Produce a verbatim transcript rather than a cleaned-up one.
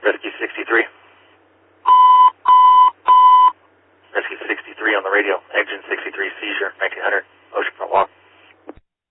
Rescue sixty-three. Rescue sixty-three on the radio. Engine sixty-three seizure, nineteen hundred. Oceanfront walk.